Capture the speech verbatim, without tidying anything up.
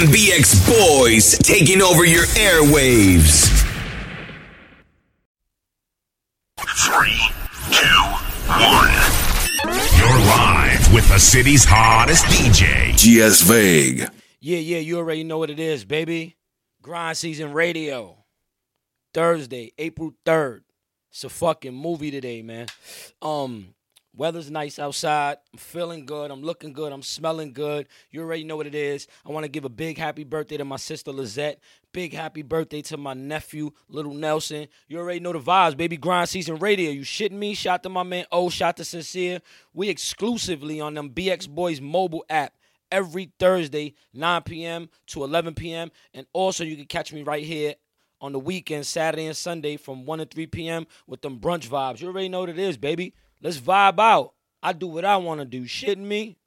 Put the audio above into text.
them B X boys taking over your airwaves. Three, two, one. You're live with the city's hottest D J, G S Vague. Yeah, yeah, you already know what it is, baby. Grind Season Radio. Thursday, April third. It's a fucking movie today, man. Um, weather's nice outside. I'm feeling good. I'm looking good. I'm smelling good. You already know what it is. I want to give a big happy birthday to my sister Lizette. Big happy birthday to my nephew, Little Nelson. You already know the vibes, baby. Grind Season Radio. You shitting me? Shout to my man O. Shout to Sincere. We exclusively on them B X Boys mobile app every Thursday, nine p.m. to eleven p.m. And also you can catch me right here on the weekend, Saturday and Sunday from one to three p.m. with them brunch vibes. You already know what it is, baby. Let's vibe out. I do what I want to do. Shitting me?